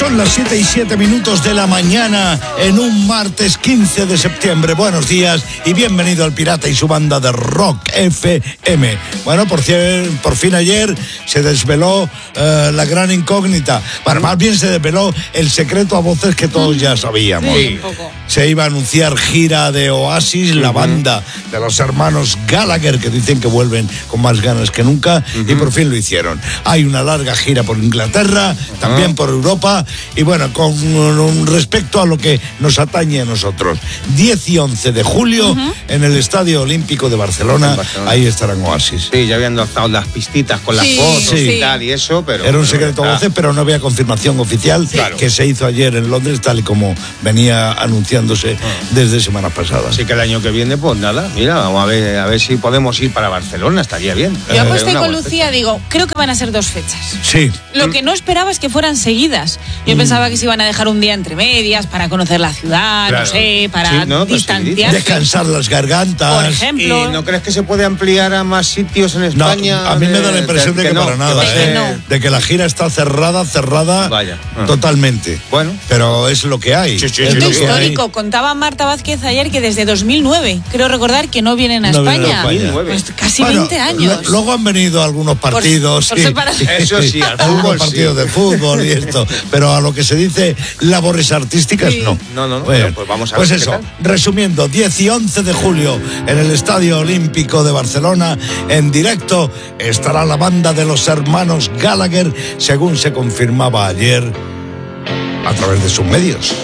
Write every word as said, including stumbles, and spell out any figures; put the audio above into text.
Son las siete y siete minutos de la mañana en un martes quince de septiembre. Buenos días y bienvenido al Pirata y su banda de Rock F M. Bueno, por, cien, por fin ayer se desveló uh, la gran incógnita. Bueno, más bien se desveló el secreto a voces que todos ya sabíamos. Sí, un poco. Se iba a anunciar gira de Oasis, uh-huh. la banda de los hermanos Gallagher, que dicen que vuelven con más ganas que nunca, uh-huh. y por fin lo hicieron. Hay una larga gira por Inglaterra, uh-huh. también por Europa, y bueno, con um, respecto a lo que nos atañe a nosotros, diez y once de julio, uh-huh. en el Estadio Olímpico de Barcelona, Barcelona, ahí estarán Oasis. Sí, ya habían lanzado las pistitas con las sí, fotos sí. y tal y eso, pero... Era un secreto a voces, pero no había confirmación oficial, sí. claro. que se hizo ayer en Londres, tal y como venía anunciándose desde semanas pasadas. Así que el año que viene, pues nada, mira, vamos a ver, a ver si podemos ir para Barcelona, estaría bien. Yo aposté con Lucía, digo, creo que van a ser dos fechas. Sí. Lo que no esperaba es que fueran seguidas. Yo mm. pensaba que se iban a dejar un día entre medias para conocer la ciudad, claro. no sé, para sí, no, distanciarse. Descansar las gargantas. Por ejemplo. ¿Y no crees que se puede ampliar a más sitios en España? No, a mí de, me da la impresión de, de que, que no, para nada, de, eh, que no. de que la gira está cerrada, cerrada Vaya. Ah. totalmente. Bueno. Pero es lo que hay. Sí, sí, es sí, lo sí, histórico. Hay. Contaba Marta Vázquez ayer que desde dos mil nueve, creo recordar que no vienen a no España. Vienen a España. Pues casi bueno, veinte años. Lo, luego han venido algunos partidos. Por, sí, por sí, eso sí, al algunos fútbol, partidos sí. de fútbol y esto. Pero a lo que se dice labores artísticas, sí. no. No, no, no. Bueno, pues vamos a pues ver eso, resumiendo, diez y once de julio en el Estadio Olímpico de Barcelona, en directo estará la banda de los hermanos Gallagher, según se confirmaba ayer a través de sus medios.